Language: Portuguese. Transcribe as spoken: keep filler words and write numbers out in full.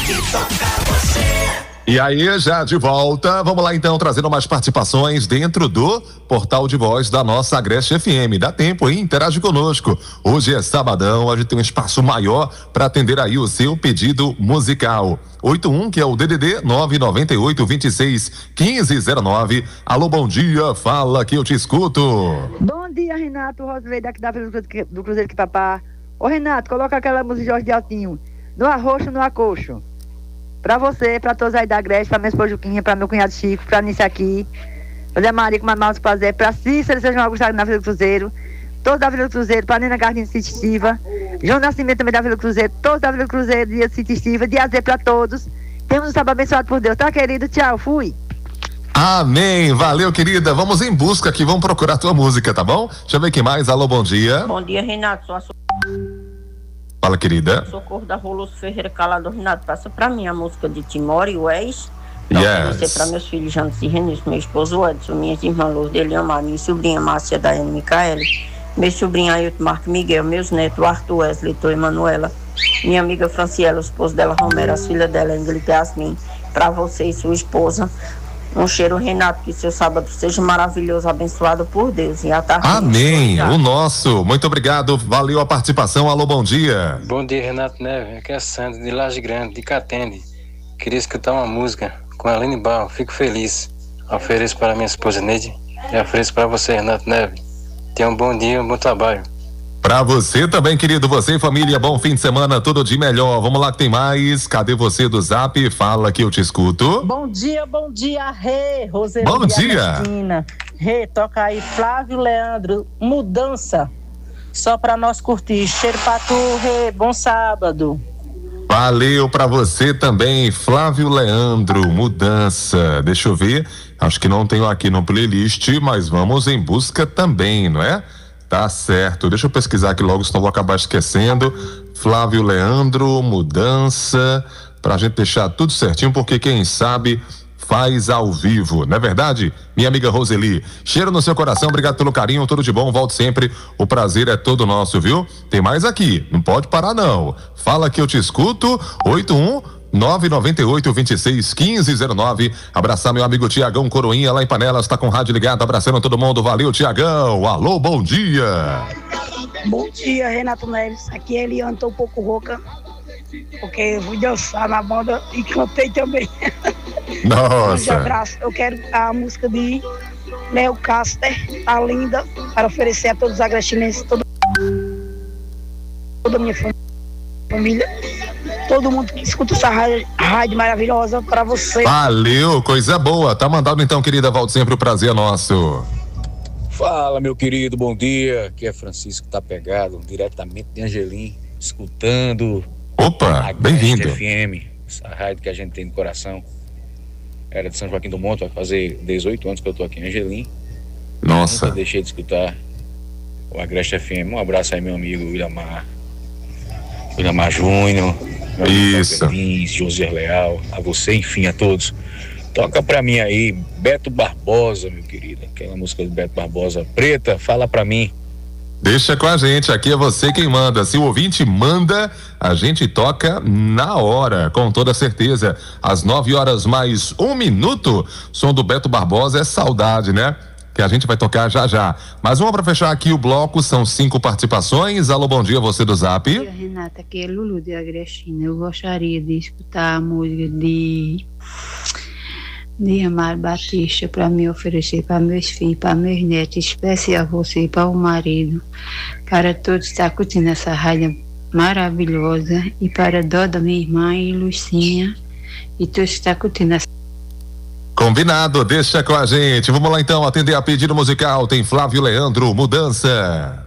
que toca você. E aí, já de volta, vamos lá então, trazendo mais participações dentro do portal de voz da nossa Agreste F M. Dá tempo, hein? Interage conosco. Hoje é sabadão, a gente tem um espaço maior para atender aí o seu pedido musical. oito um, que é o D D D nove nove oito, vinte e seis, quinze zero nove. Alô, bom dia, fala que eu te escuto. Bom dia, Renato Rosilei, daqui da Vila do Cruzeiro que papá. Ô, Renato, coloca aquela música de Jorge de Altinho, no arroxo, no acoxo. Pra você, pra todos aí da Agreste, pra minha esposa Juquinha, pra meu cunhado Chico, pra Nice aqui, pra Zé Maria, com mais mal prazer, pra Cícero, Sejam Augusto na Vila do Cruzeiro, todos da Vila do Cruzeiro, pra Nena Gardinho City Estiva, João Nascimento também da Vila do Cruzeiro, todos da Vila do Cruzeiro, dia City Estiva, dia Z pra todos. Temos um sábado abençoado por Deus, tá, querido? Tchau, fui. Amém, valeu, querida. Vamos em busca aqui, vamos procurar a tua música, tá bom? Deixa eu ver quem mais. Alô, bom dia. Bom dia, Renato. Sou a so... Fala, querida. Socorro da Roloso Ferreira Calado. Renato, passa pra mim a música de Timóteo e Wes. Yes. Você pra meus filhos Jantos e Renis, meu esposo Edson, minhas irmãs Lourdes Eliamar, minha sobrinha Márcia Daiane Micaele, meu sobrinho Ailton Marco Miguel, meus netos Arthur Wesley, Tô e Manuela, minha amiga Franciela, o esposo dela Romero, as filhas dela Angelica e Yasmin, pra você e sua esposa. Um cheiro, Renato, que seu sábado seja maravilhoso, abençoado por Deus. E a tarde. Amém, o nosso. Muito obrigado, valeu a participação. Alô, bom dia. Bom dia, Renato Neves. Aqui é a Sandra, de Laje Grande, de Catende. Queria escutar uma música com a Aline Barro. Fico feliz. Ofereço para minha esposa Neide e ofereço para você, Renato Neves. Tenha um bom dia, um bom trabalho. Pra você também, querido, você e família, bom fim de semana, tudo de melhor. Vamos lá que tem mais. Cadê você do Zap? Fala que eu te escuto. Bom dia, bom dia, Rê, Roseli. Bom dia. Rê, toca aí, Flávio Leandro, Mudança. Só pra nós curtir. Cheiro pra tu, Rê, bom sábado. Valeu pra você também, Flávio Leandro, Mudança. Deixa eu ver, acho que não tenho aqui no playlist, mas vamos em busca também, não é? Tá certo, deixa eu pesquisar aqui logo, senão vou acabar esquecendo. Flávio Leandro, Mudança, pra gente deixar tudo certinho, porque quem sabe faz ao vivo, não é verdade? Minha amiga Roseli, cheiro no seu coração, obrigado pelo carinho, tudo de bom, volte sempre, o prazer é todo nosso, viu? Tem mais aqui, não pode parar não. Fala que eu te escuto, oito um nove nove oito, vinte e seis, quinze zero nove. Abraçar meu amigo Tiagão Coroinha lá em Panelas, tá com o rádio ligado, abraçando todo mundo, valeu Tiagão, alô, bom dia. Bom dia, Renato Neves, aqui é Eliane, tô um pouco rouca, porque eu fui dançar na banda e cantei também. Nossa. Um abraço, eu quero a música de Léo Caster, a linda, para oferecer a todos os agrestinenses, toda, toda a minha família. Todo mundo que escuta essa rádio, rádio maravilhosa pra você. Valeu, coisa boa. Tá mandado então, querida, volte sempre, o prazer é nosso. Fala, meu querido, bom dia. Aqui é Francisco Tá Pegado, diretamente de Angelim, escutando. Opa, bem-vindo. F M, essa rádio que a gente tem no coração. Era de São Joaquim do Monte, vai fazer dezoito anos que eu tô aqui em Angelim. Nossa. Nunca deixei de escutar o Agreste F M. Um abraço aí, meu amigo Willamar. Willamar Júnior. Isso. Lins, José Leal, a você, enfim, a todos. Toca pra mim aí, Beto Barbosa, meu querido. Aquela música do Beto Barbosa, Preta, fala pra mim. Deixa com a gente, aqui é você quem manda. Se o ouvinte manda, a gente toca na hora, com toda certeza. Às nove horas mais um minuto, som do Beto Barbosa é saudade, né? Que a gente vai tocar já já. Mas uma para fechar aqui o bloco, são cinco participações. Alô, bom dia, você do Zap. Bom dia, Renata, aqui é Lulu de Agrestina. Eu gostaria de escutar a música de de Amaro Batista para me oferecer para meus filhos, para meus netos, especial você, para o marido, para todos que estão curtindo essa rádio maravilhosa, e para a dó da minha irmã e Lucinha, e todos que estão curtindo essa. Combinado, deixa com a gente. Vamos lá então atender a pedido musical. Tem Flávio Leandro, Mudança.